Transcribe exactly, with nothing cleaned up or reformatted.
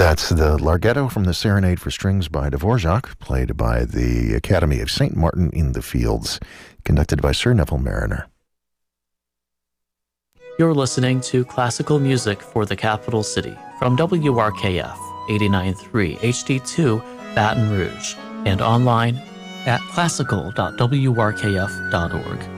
That's the Larghetto from the Serenade for Strings by Dvorak, played by the Academy of Saint Martin in the Fields, conducted by Sir Neville Mariner. You're listening to classical music for the capital city from W R K F eighty-nine point three H D two Baton Rouge and online at classical dot w r k f dot org.